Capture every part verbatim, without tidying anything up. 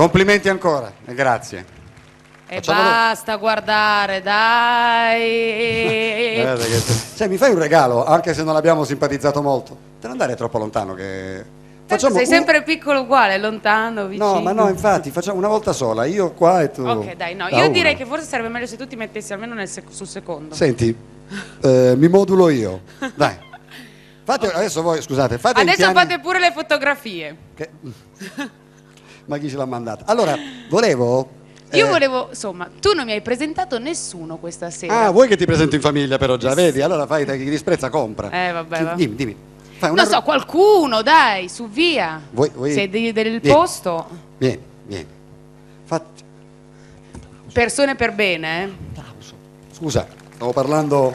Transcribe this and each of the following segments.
Complimenti ancora e grazie. E Facciamolo... basta guardare, dai. Che... Cioè, mi fai un regalo, anche se non abbiamo simpatizzato molto. Te non andare troppo lontano che... Facciamo sei un... sempre piccolo uguale, lontano, vicino. No, ma no, infatti, facciamo una volta sola, io qua e tu. Ok, dai, no, io una. direi che forse sarebbe meglio se tu ti mettessi almeno nel sec- sul secondo. Senti, eh, mi modulo io. Dai. Fate, okay. Adesso voi, scusate, fate Adesso piani... fate pure le fotografie. Che... Ma chi ce l'ha mandata? Allora, volevo... Io eh... volevo, insomma, tu non mi hai presentato nessuno questa sera. Ah, vuoi che ti presento in famiglia però già, vedi? Allora fai, chi disprezza compra. Eh, vabbè, Chi... va. Dimmi, dimmi. Fai una... Non so, qualcuno, dai, su via. Vuoi, vuoi... Sei di, del vieni. posto. Vieni, vieni. Fatti... Persone per bene, eh? Scusa, stavo parlando...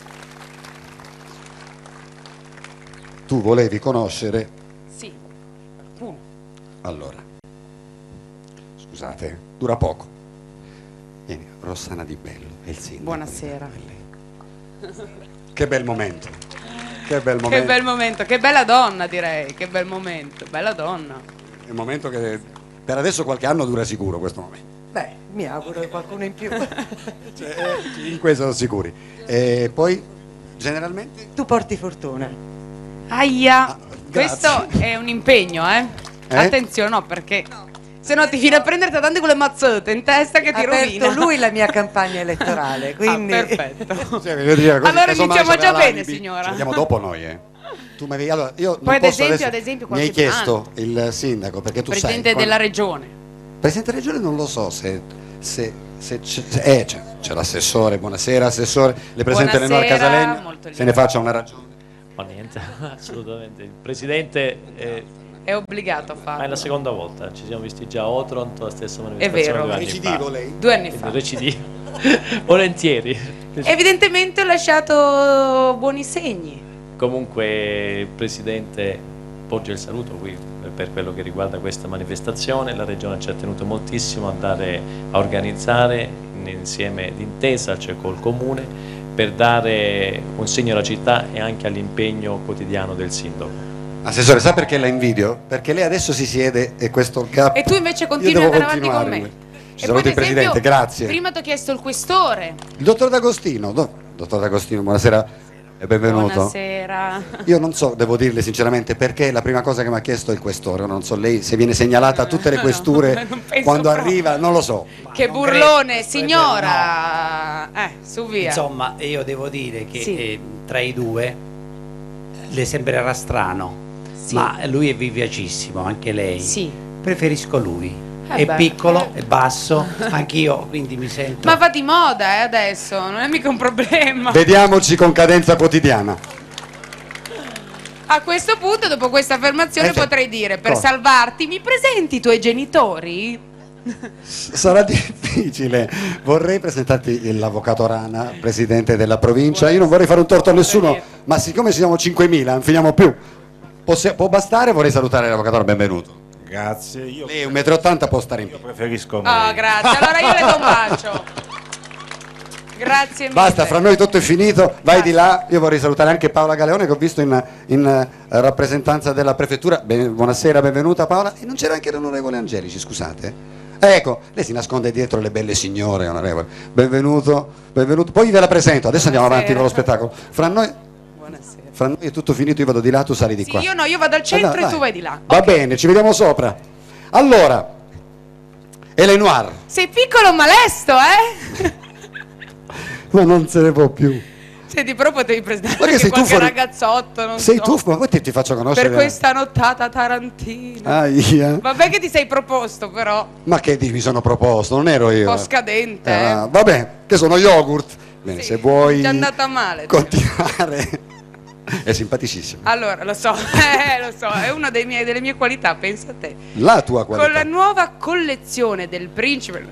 Tu volevi conoscere... Sì, qualcuno. Allora, scusate, dura poco. Vieni, Rossana Di Bello, è il sindaco. Buonasera. Che bel momento. Che bel momento. Che bel momento, che bella donna direi, che bel momento, bella donna. È un momento che per adesso qualche anno dura sicuro questo momento. Beh, mi auguro che qualcuno in più. Cioè, in questo sono sicuri. E poi, generalmente... Tu porti fortuna. Aia, ah, questo è un impegno, eh? eh? Attenzione, no, perché se no ti viene a prenderti tante quelle mazzate in testa che ti rovina. Ha rovina. aperto lui la mia campagna electorale, quindi... Ah, perfetto. Cioè, dire, così, allora iniziamo già bene, signora. Ci vediamo dopo noi, eh. Tu mi... allora, io Poi non ad posso esempio, adesso... ad esempio mi hai qualche chiesto il sindaco, perché tu Presidente sai... della quando... regione. Presidente della regione non lo so se... se, se c'è, eh, c'è, c'è l'assessore, buonasera assessore, le presente Eleonora Casalegno, se ne faccia una ragione. Ma niente, assolutamente. Il Presidente è, è obbligato a farlo. Ma è la seconda volta, ci siamo visti già a Otranto, la stessa manifestazione. È vero. Due anni Recidivo fa. lei? Due anni fa. Recidivo. Volentieri. Evidentemente ho lasciato buoni segni. Comunque il Presidente porge il saluto qui per quello che riguarda questa manifestazione. La Regione ci ha tenuto moltissimo a, dare, a organizzare insieme d'intesa, cioè col Comune, per dare un segno alla città e anche all'impegno quotidiano del sindaco. Assessore, sa perché la invidio? Perché lei adesso si siede e questo capo... E tu invece continui ad andare avanti con me. Ci saluti il Presidente, grazie. Prima ti ho chiesto il questore. Il dottor D'Agostino, do, dottor D'Agostino, buonasera e benvenuto. Buonasera. Io non so, devo dirle sinceramente, perché la prima cosa che mi ha chiesto è il questore. Non so lei se viene segnalata a tutte le questure no, quando proprio. Arriva, non lo so. Che non burlone, credo, signora. No. Eh, su via. Insomma, io devo dire che sì. eh, tra i due le sembrerà strano, sì. ma lui è vivacissimo, anche lei. Sì. Preferisco lui. Eh è beh. piccolo, è basso, anch'io quindi mi sento... Ma va di moda eh, adesso, non è mica un problema. Vediamoci con cadenza quotidiana. A questo punto, dopo questa affermazione, eh, potrei dire, per cosa? salvarti, mi presenti i tuoi genitori? Sarà difficile. Vorrei presentarti l'avvocato Rana, presidente della provincia. Io non vorrei fare un torto a nessuno, ma siccome siamo cinquemila, non finiamo più. Possi- può bastare? Vorrei salutare l'avvocato Rana, benvenuto. Grazie. Io lei è un metro e ottanta, può stare in piedi. Io preferisco me. Oh, grazie. Allora io le do un bacio. Grazie mille. Basta, fra noi tutto è finito. Vai grazie. Di là. Io vorrei salutare anche Paola Galeone, che ho visto in, in uh, rappresentanza della prefettura. Ben, buonasera, benvenuta Paola. E non c'era anche l'onorevole Angelici, scusate. Ecco, lei si nasconde dietro le belle signore, onorevole. Benvenuto, benvenuto. Poi ve la presento. Adesso buonasera. Andiamo avanti con lo spettacolo. Fra noi... Fra noi è tutto finito, io vado di là, tu sali di sì, qua. Io no, io vado al centro allora, e tu vai di là. Va okay. Bene, ci vediamo sopra. Allora, Elenoir. Sei piccolo ma lesto, eh? Ma non se ne può più. Senti, però potevi presentare anche sei qualche fuori... ragazzotto, non sei so. tu, ma poi ti, ti faccio conoscere. Per questa nottata tarantina. Ah, yeah. Vabbè che ti sei proposto, però. Ma che ti mi sono proposto, non ero io. Un po' scadente, eh. eh. Vabbè, che sono yogurt. Bene, sì, se vuoi... È andata male. Continuare... È simpaticissimo. Allora, lo so, eh, lo so, è una dei miei, delle mie qualità, pensa a te. La tua qualità. Con la nuova collezione del principe,